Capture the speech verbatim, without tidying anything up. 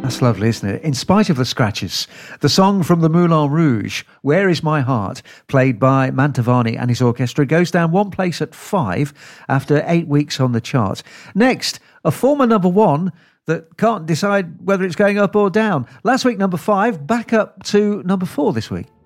That's lovely, isn't it? In spite of the scratches, the song from the Moulin Rouge, Where Is My Heart, played by Mantovani and his orchestra, goes down one place at five after eight weeks on the chart. Next, a former number one that can't decide whether it's going up or down. Last week, number five, back up to number four this week.